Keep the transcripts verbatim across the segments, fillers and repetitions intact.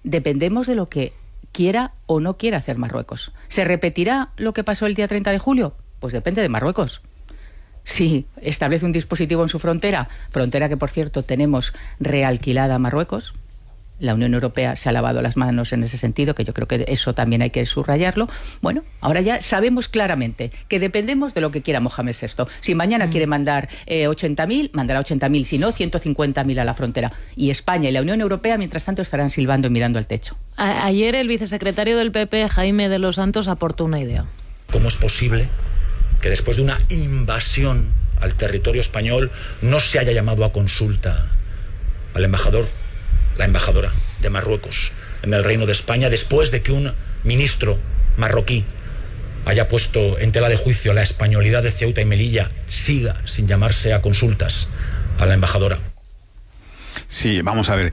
dependemos de lo que quiera o no quiera hacer Marruecos. ¿Se repetirá lo que pasó el día treinta de julio? Pues depende de Marruecos. Si establece un dispositivo en su frontera, frontera que, por cierto, tenemos realquilada a Marruecos, la Unión Europea se ha lavado las manos en ese sentido, que yo creo que eso también hay que subrayarlo. Bueno, ahora ya sabemos claramente que dependemos de lo que quiera Mohamed sexto. Si mañana mm. quiere mandar eh, ochenta mil, mandará ochenta mil, si no, ciento cincuenta mil a la frontera. Y España y la Unión Europea, mientras tanto, estarán silbando y mirando al techo. A- ayer el vicesecretario del P P, Jaime de los Santos, aportó una idea. ¿Cómo es posible que después de una invasión al territorio español no se haya llamado a consulta al embajador, la embajadora de Marruecos en el Reino de España, después de que un ministro marroquí haya puesto en tela de juicio la españolidad de Ceuta y Melilla, siga sin llamarse a consultas a la embajadora? Sí, vamos a ver.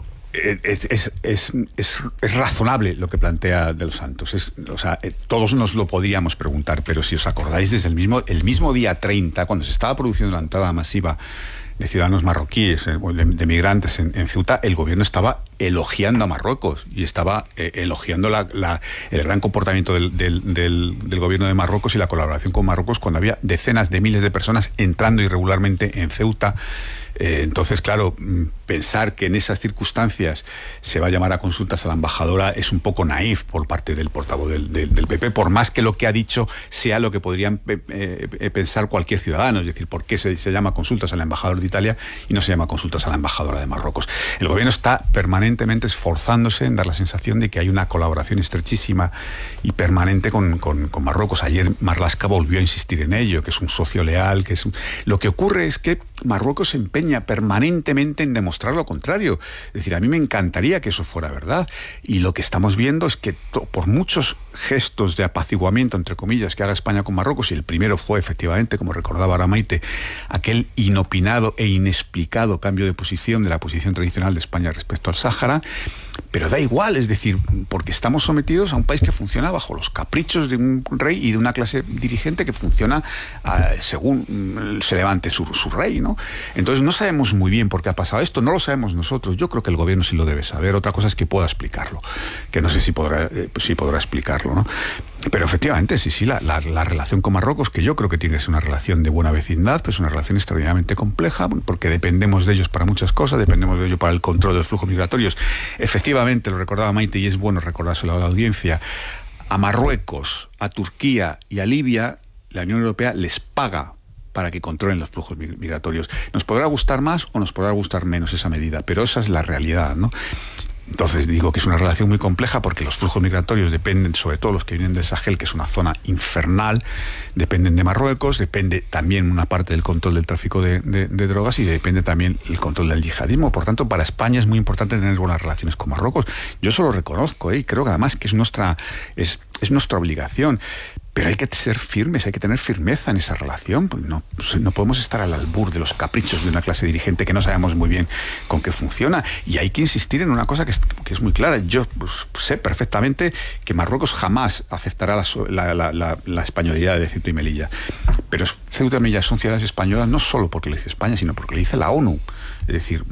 Es, es, es, es, es razonable lo que plantea De los Santos. Es, o sea, todos nos lo podíamos preguntar, pero si os acordáis, desde el mismo, el mismo día treinta, cuando se estaba produciendo la entrada masiva de ciudadanos marroquíes, de, de migrantes en, en Ceuta, el gobierno estaba elogiando a Marruecos y estaba eh, elogiando la, la, el gran comportamiento del, del, del, del gobierno de Marruecos y la colaboración con Marruecos cuando había decenas de miles de personas entrando irregularmente en Ceuta. Eh, entonces, claro, pensar que en esas circunstancias se va a llamar a consultas a la embajadora es un poco naif por parte del portavoz del, del, del P P, por más que lo que ha dicho sea lo que podrían eh, pensar cualquier ciudadano. Es decir, ¿por qué se, se llama consultas al embajador de Italia y no se llama consultas a la embajadora de Marruecos? El gobierno está permanentemente esforzándose en dar la sensación de que hay una colaboración estrechísima y permanente con, con, con Marruecos. Ayer Marlaska volvió a insistir en ello, que es un socio leal, que es un... Lo que ocurre es que Marruecos se empeña permanentemente en demostrar lo contrario. Es decir, a mí me encantaría que eso fuera verdad. Y lo que estamos viendo es que to, por muchos gestos de apaciguamiento, entre comillas, que haga España con Marruecos, y el primero fue efectivamente, como recordaba ahora Maite, aquel inopinado e inexplicado cambio de posición de la posición tradicional de España respecto al Sáhara, pero da igual, es decir, porque estamos sometidos a un país que funciona bajo los caprichos de un rey y de una clase dirigente que funciona uh, según se levante su, su rey, ¿no? Entonces no sabemos muy bien por qué ha pasado esto, no lo sabemos nosotros. Yo creo que el gobierno sí lo debe saber. Otra cosa es que pueda explicarlo, que no sé si podrá, eh, si podrá explicarlo, ¿no? Pero efectivamente, sí, sí, la, la, la relación con Marruecos, que yo creo que tiene que ser una relación de buena vecindad, pues una relación extraordinariamente compleja, porque dependemos de ellos para muchas cosas, dependemos de ellos para el control de los flujos migratorios. Efectivamente, lo recordaba Maite y es bueno recordárselo a la audiencia, a Marruecos, a Turquía y a Libia, la Unión Europea les paga para que controlen los flujos migratorios. Nos podrá gustar más o nos podrá gustar menos esa medida, pero esa es la realidad, ¿no? Entonces digo que es una relación muy compleja porque los flujos migratorios dependen, sobre todo los que vienen del Sahel, que es una zona infernal, dependen de Marruecos, depende también una parte del control del tráfico de, de, de drogas y depende también el control del yihadismo. Por tanto, para España es muy importante tener buenas relaciones con Marruecos. Yo eso lo reconozco, ¿eh? Y creo que además que es nuestra, es, es nuestra obligación. Pero hay que ser firmes, hay que tener firmeza en esa relación. Pues no, pues no podemos estar al albur de los caprichos de una clase dirigente que no sabemos muy bien con qué funciona. Y hay que insistir en una cosa que es, que es muy clara. Yo pues, sé perfectamente que Marruecos jamás aceptará la, la, la, la, la españolidad de Ceuta y Melilla. Pero Ceuta y Melilla son ciudades españolas no solo porque lo dice España, sino porque lo dice la ONU. Es decir,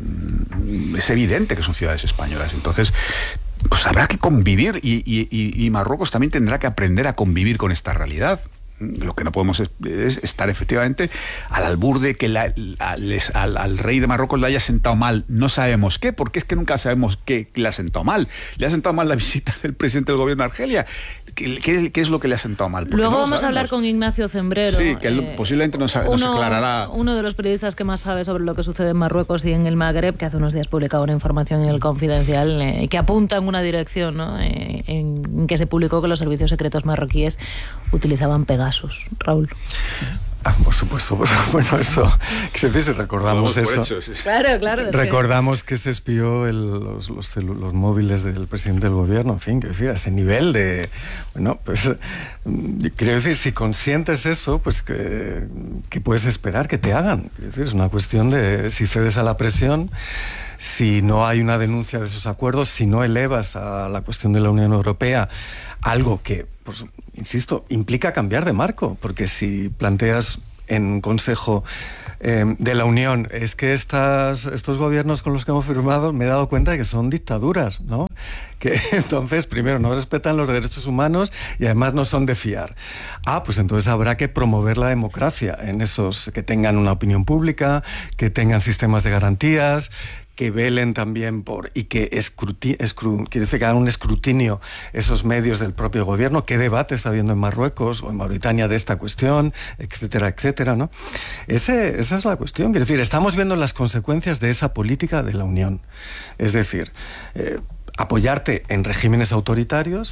es evidente que son ciudades españolas. Entonces, pues habrá que convivir y, y, y Marruecos también tendrá que aprender a convivir con esta realidad. Lo que no podemos es, es estar efectivamente al albur de que la, la, les, al, al rey de Marruecos le haya sentado mal no sabemos qué, porque es que nunca sabemos qué le ha sentado mal. Le ha sentado mal la visita del presidente del gobierno de Argelia. ¿Qué, qué, qué es lo que le ha sentado mal? Porque Luego no vamos a hablar con Ignacio Zembrero. Sí, que él, eh, posiblemente nos, uno, nos aclarará. Uno de los periodistas que más sabe sobre lo que sucede en Marruecos y en el Magreb, que hace unos días publicaba una información en El Confidencial eh, que apunta en una dirección, ¿no? eh, en, en que se publicó que los servicios secretos marroquíes utilizaban Pegasus. Raúl. Ah, por supuesto, pues, bueno, eso, que si recordamos eso, hecho, sí, sí. Claro, claro. Recordamos que... que se espió el, los, los, los móviles del presidente del gobierno, en fin, quiero decir, a ese nivel de, bueno, pues, quiero decir, si consientes eso, pues, que, que puedes esperar que te hagan? Quiero decir, es una cuestión de si cedes a la presión, si no hay una denuncia de esos acuerdos, si no elevas a la cuestión de la Unión Europea algo que, pues, insisto, implica cambiar de marco, porque si planteas en Consejo eh, de la Unión, es que estas, estos gobiernos con los que hemos firmado, me he dado cuenta de que son dictaduras, ¿no? que entonces, primero, no respetan los derechos humanos y además no son de fiar. Ah, pues entonces habrá que promover la democracia en esos, que tengan una opinión pública, que tengan sistemas de garantías, que velen también por, y que escruti, escru, quiere decir que hagan un escrutinio esos medios del propio gobierno, qué debate está habiendo en Marruecos o en Mauritania de esta cuestión, etcétera, etcétera, ¿no? Ese, esa es la cuestión. Quiere decir, estamos viendo las consecuencias de esa política de la Unión. Es decir, eh, apoyarte en regímenes autoritarios,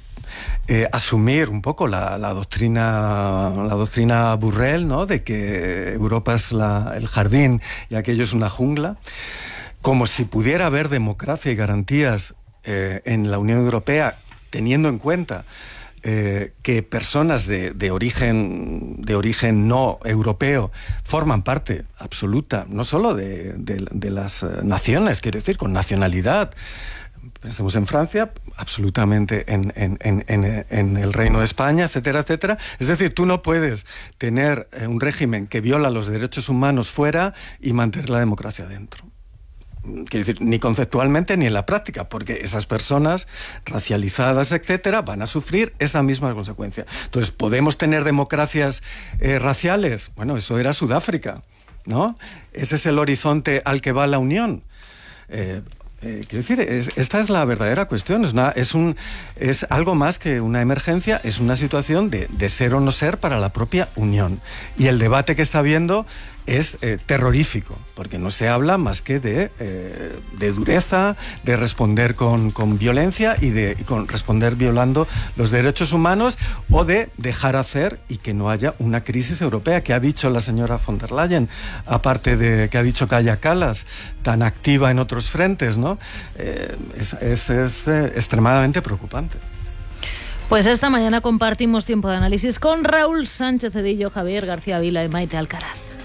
Eh, asumir un poco la, la doctrina la doctrina Burrell, ¿no?, de que Europa es la, el jardín y aquello es una jungla, como si pudiera haber democracia y garantías eh, en la Unión Europea, teniendo en cuenta eh, que personas de, de origen de origen no europeo forman parte absoluta, no solo de, de, de las naciones, quiero decir, con nacionalidad. Pensemos en Francia, absolutamente en, en, en, en, en el Reino de España, etcétera, etcétera. Es decir, tú no puedes tener un régimen que viola los derechos humanos fuera y mantener la democracia dentro. Quiero decir, ni conceptualmente ni en la práctica, porque esas personas racializadas, etcétera, van a sufrir esa misma consecuencia. Entonces, ¿podemos tener democracias eh, raciales? Bueno, eso era Sudáfrica, ¿no? Ese es el horizonte al que va la Unión. Eh, Eh, quiero decir, es, esta es la verdadera cuestión, es, una, es, un, es algo más que una emergencia, es una situación de, de ser o no ser para la propia Unión. Y el debate que está habiendo es eh, terrorífico, porque no se habla más que de, eh, de dureza, de responder con, con violencia y de y con responder violando los derechos humanos, o de dejar hacer y que no haya una crisis europea, que ha dicho la señora von der Leyen, aparte de que ha dicho Kaja Kallas, tan activa en otros frentes, ¿no? Eh, es es, es eh, extremadamente preocupante. Pues esta mañana compartimos tiempo de análisis con Raúl Sánchez Cedillo, Javier García Vila y Maite Alcaraz.